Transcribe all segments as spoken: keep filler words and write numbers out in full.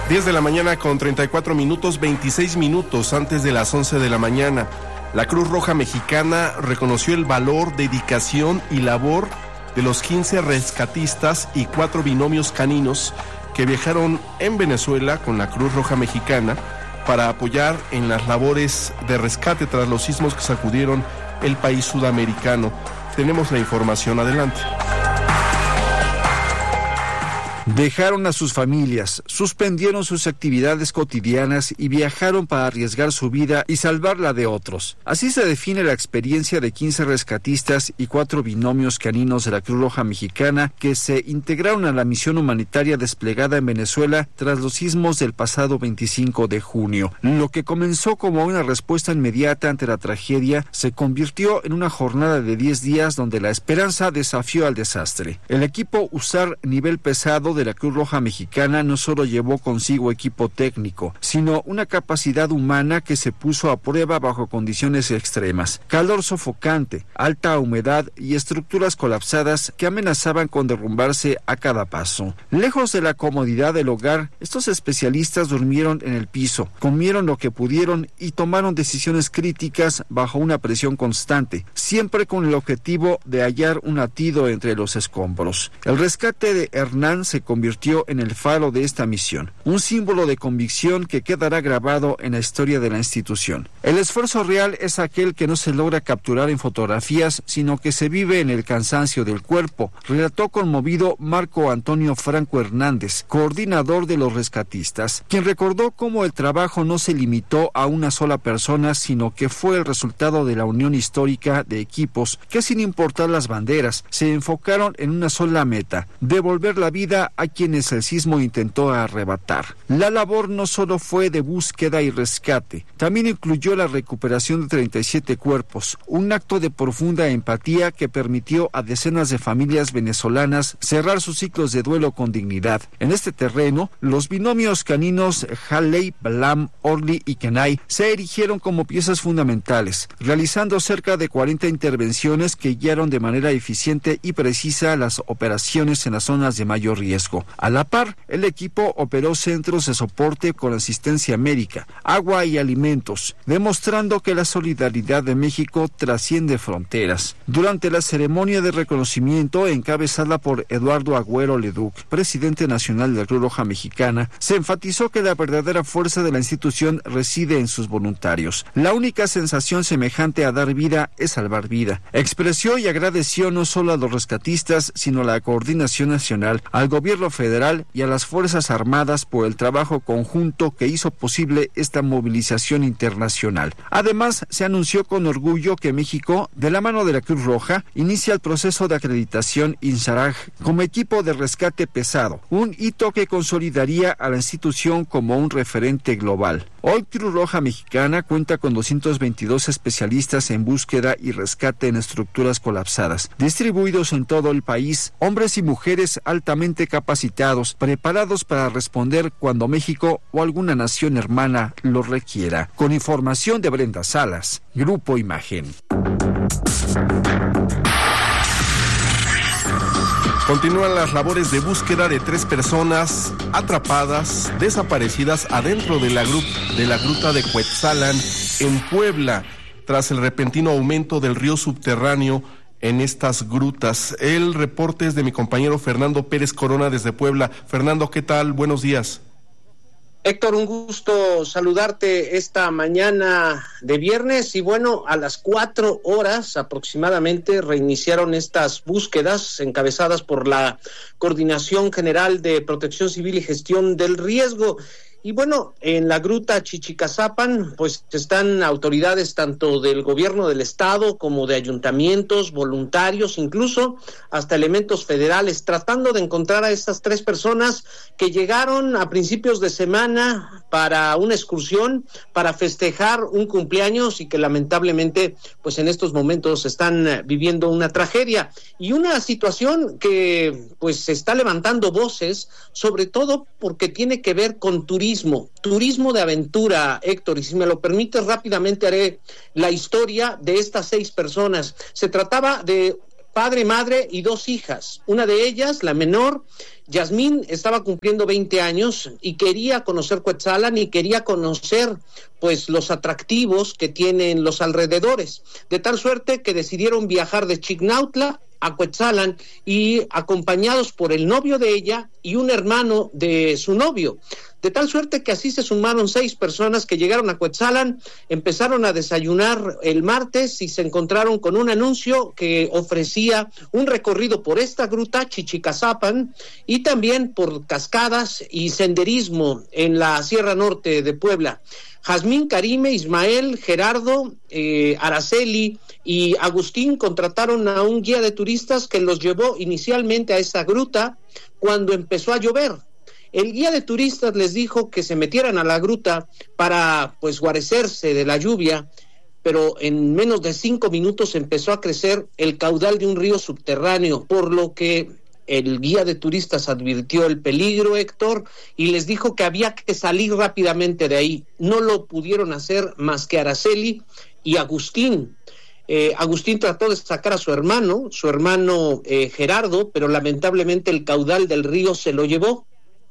diez de la mañana con treinta y cuatro minutos, veintiséis minutos antes de las once de la mañana. La Cruz Roja Mexicana reconoció el valor, dedicación y labor de los quince rescatistas y cuatro binomios caninos que viajaron en Venezuela con la Cruz Roja Mexicana para apoyar en las labores de rescate tras los sismos que sacudieron el país sudamericano. Tenemos la información, adelante. Dejaron a sus familias, suspendieron sus actividades cotidianas y viajaron para arriesgar su vida y salvar la de otros. Así se define la experiencia de quince rescatistas y cuatro binomios caninos de la Cruz Roja Mexicana que se integraron a la misión humanitaria desplegada en Venezuela tras los sismos del pasado veinticinco de junio. Lo que comenzó como una respuesta inmediata ante la tragedia se convirtió en una jornada de diez días donde la esperanza desafió al desastre. El equipo U S A R nivel pesado de la Cruz Roja Mexicana no solo llevó consigo equipo técnico, sino una capacidad humana que se puso a prueba bajo condiciones extremas. Calor sofocante, alta humedad y estructuras colapsadas que amenazaban con derrumbarse a cada paso. Lejos de la comodidad del hogar, estos especialistas durmieron en el piso, comieron lo que pudieron y tomaron decisiones críticas bajo una presión constante, siempre con el objetivo de hallar un latido entre los escombros. El rescate de Hernán se convirtió en el faro de esta misión, un símbolo de convicción que quedará grabado en la historia de la institución. El esfuerzo real es aquel que no se logra capturar en fotografías, sino que se vive en el cansancio del cuerpo, relató conmovido Marco Antonio Franco Hernández, coordinador de los rescatistas, quien recordó cómo el trabajo no se limitó a una sola persona, sino que fue el resultado de la unión histórica de equipos que, sin importar las banderas, se enfocaron en una sola meta: devolver la vida a quienes el sismo intentó arrebatar. La labor no solo fue de búsqueda y rescate, también incluyó la recuperación de treinta y siete cuerpos, un acto de profunda empatía que permitió a decenas de familias venezolanas cerrar sus ciclos de duelo con dignidad. En este terreno, los binomios caninos Halley, Balam, Orly y Kenai se erigieron como piezas fundamentales, realizando cerca de cuarenta intervenciones que guiaron de manera eficiente y precisa las operaciones en las zonas de mayor riesgo. A la par, el equipo operó centros de soporte con asistencia médica, agua y alimentos, demostrando que la solidaridad de México trasciende fronteras. Durante la ceremonia de reconocimiento encabezada por Eduardo Agüero Leduc, presidente nacional de la Cruz Roja Mexicana, se enfatizó que la verdadera fuerza de la institución reside en sus voluntarios. La única sensación semejante a dar vida es salvar vida. Expresó y agradeció no solo a los rescatistas, sino a la coordinación nacional, al gobierno federal y a las Fuerzas Armadas por el trabajo conjunto que hizo posible esta movilización internacional. Además, se anunció con orgullo que México, de la mano de la Cruz Roja, inicia el proceso de acreditación INSARAG como equipo de rescate pesado, un hito que consolidaría a la institución como un referente global. Hoy Cruz Roja Mexicana cuenta con doscientos veintidós especialistas en búsqueda y rescate en estructuras colapsadas, distribuidos en todo el país, hombres y mujeres altamente capacitados, preparados para responder cuando México o alguna nación hermana lo requiera. Con información de Brenda Salas, Grupo Imagen. Continúan las labores de búsqueda de tres personas atrapadas, desaparecidas adentro de la, gru- de la gruta de Cuetzalan en Puebla, tras el repentino aumento del río subterráneo en estas grutas. El reporte es de mi compañero Fernando Pérez Corona desde Puebla. Fernando, ¿qué tal? Buenos días. Héctor, un gusto saludarte esta mañana de viernes y bueno, a las cuatro horas aproximadamente reiniciaron estas búsquedas encabezadas por la Coordinación General de Protección Civil y Gestión del Riesgo. Y bueno, en la gruta Chichicazapan, pues están autoridades tanto del gobierno del estado como de ayuntamientos, voluntarios, incluso hasta elementos federales, tratando de encontrar a estas tres personas que llegaron a principios de semana para una excursión, para festejar un cumpleaños y que lamentablemente, pues en estos momentos están viviendo una tragedia y una situación que pues se está levantando voces, sobre todo porque tiene que ver con turismo. Turismo, turismo de aventura, Héctor, y si me lo permites rápidamente haré la historia de estas seis personas. Se trataba de padre, madre y dos hijas. Una de ellas, la menor, Yasmín estaba cumpliendo veinte años y quería conocer Cuetzalan y quería conocer pues los atractivos que tienen los alrededores, de tal suerte que decidieron viajar de Chignautla a Cuetzalan y acompañados por el novio de ella y un hermano de su novio, de tal suerte que así se sumaron seis personas que llegaron a Cuetzalan, empezaron a desayunar el martes y se encontraron con un anuncio que ofrecía un recorrido por esta gruta, Chichicazapan, y también por cascadas y senderismo en la Sierra Norte de Puebla. Jazmín, Karime, Ismael, Gerardo, eh, Araceli y Agustín contrataron a un guía de turistas que los llevó inicialmente a esa gruta cuando empezó a llover. El guía de turistas les dijo que se metieran a la gruta para pues guarecerse de la lluvia, pero en menos de cinco minutos empezó a crecer el caudal de un río subterráneo, por lo que el guía de turistas advirtió el peligro, Héctor, y les dijo que había que salir rápidamente de ahí. No lo pudieron hacer más que Araceli y Agustín. Eh, Agustín trató de sacar a su hermano, su hermano eh, Gerardo, pero lamentablemente el caudal del río se lo llevó.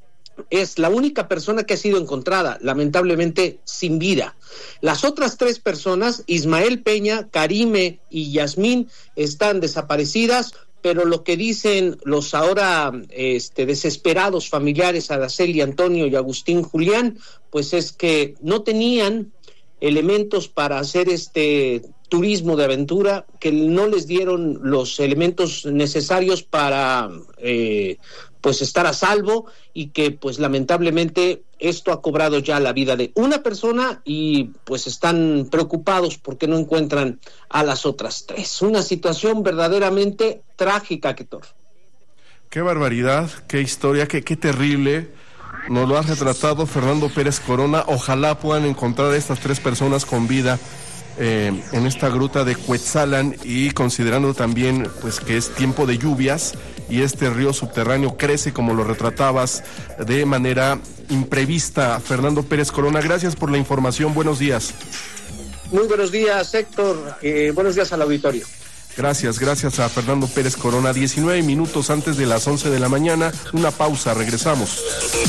Es la única persona que ha sido encontrada, lamentablemente sin vida. Las otras tres personas, Ismael Peña, Karime y Yasmín, están desaparecidas, pero lo que dicen los ahora este, desesperados familiares, Araceli, Antonio y Agustín Julián, pues es que no tenían elementos para hacer este turismo de aventura, que no les dieron los elementos necesarios para eh, pues estar a salvo, y que pues lamentablemente esto ha cobrado ya la vida de una persona y pues están preocupados porque no encuentran a las otras tres. Una situación verdaderamente trágica, Héctor. Qué barbaridad, qué historia, qué, qué terrible. Nos lo ha retratado Fernando Pérez Corona. Ojalá puedan encontrar a estas tres personas con vida eh, en esta gruta de Cuetzalan, y considerando también pues que es tiempo de lluvias y este río subterráneo crece, como lo retratabas, de manera imprevista. Fernando Pérez Corona, gracias por la información. Buenos días. Muy buenos días, Héctor. Eh, buenos días al auditorio. Gracias, gracias a Fernando Pérez Corona. diecinueve minutos antes de las once de la mañana. Una pausa, regresamos.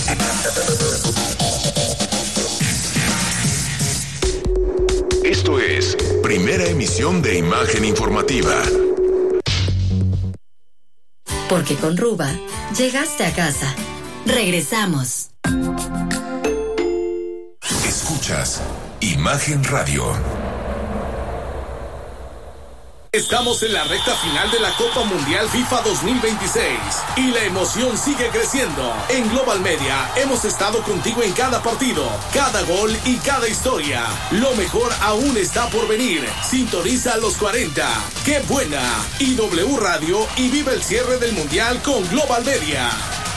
Esto es Primera Emisión de Imagen Informativa. Porque con Ruba llegaste a casa. Regresamos. Escuchas Imagen Radio. Estamos en la recta final de la Copa Mundial FIFA dos mil veintiséis y la emoción sigue creciendo. En Global Media hemos estado contigo en cada partido, cada gol y cada historia. Lo mejor aún está por venir. Sintoniza los cuarenta. ¡Qué buena! Y W Radio, y vive el cierre del Mundial con Global Media.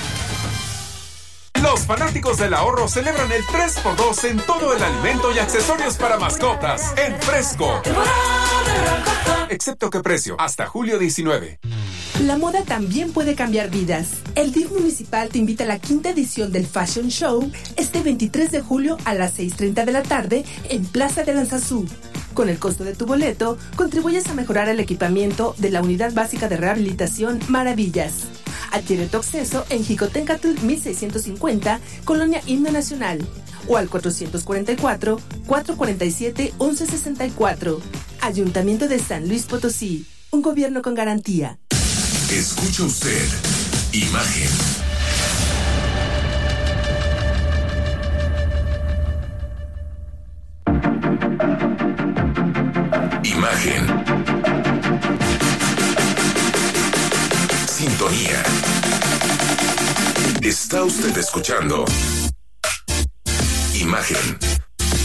Los fanáticos del ahorro celebran el tres por dos en todo el alimento y accesorios para mascotas en Fresco. Excepto que precio, hasta julio diecinueve. La moda también puede cambiar vidas. El D I F municipal te invita a la quinta edición del Fashion Show este veintitrés de julio a las seis treinta de la tarde en Plaza de Aranzazú. Con el costo de tu boleto, contribuyes a mejorar el equipamiento de la Unidad Básica de Rehabilitación Maravillas. Adquiere tu acceso en Jicotencatl mil seiscientos cincuenta, Colonia Himno Nacional, o al cuatrocientos cuarenta y cuatro, cuatrocientos cuarenta y siete, once sesenta y cuatro. Ayuntamiento de San Luis Potosí, un gobierno con garantía. Escucha usted Imagen. Imagen. Sintonía. Está usted escuchando Imagen.